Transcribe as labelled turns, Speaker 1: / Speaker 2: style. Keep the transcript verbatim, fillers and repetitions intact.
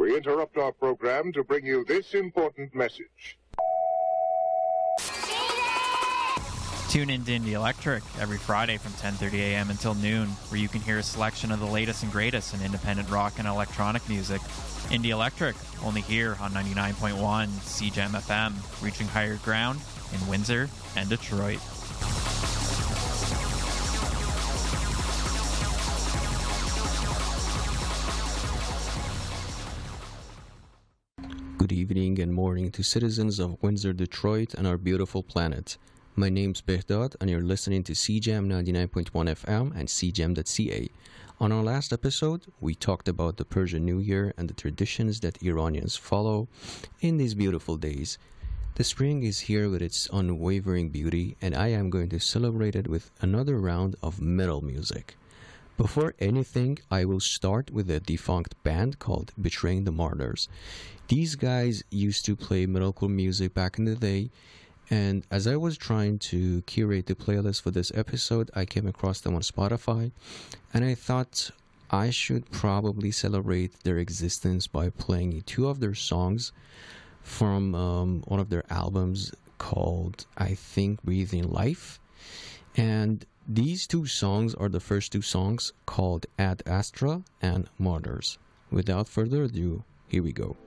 Speaker 1: we interrupt our program to bring you this important message.
Speaker 2: Tune in to Indie Electric every Friday from ten thirty a.m. until noon, where you can hear a selection of the latest and greatest in independent rock and electronic music. Indie Electric, only here on ninety-nine point one C G M F M, reaching higher ground in Windsor and Detroit.
Speaker 3: Good evening and morning to citizens of Windsor, Detroit, and our beautiful planet. My name's Behdad, and you're listening to C G M ninety-nine point one F M and C G M dot C A. On our last episode, we talked about the Persian New Year and the traditions that Iranians follow in these beautiful days. The spring is here with its unwavering beauty, and I am going to celebrate it with another round of metal music. Before anything, I will start with a defunct band called Betraying the Martyrs. These guys used to play metalcore music back in the day, and as I was trying to curate the playlist for this episode, I came across them on Spotify, and I thought I should probably celebrate their existence by playing two of their songs from um, one of their albums called, I think, Breathing Life. And these two songs are the first two songs, called Ad Astra and Martyrs. Without further ado, here we go.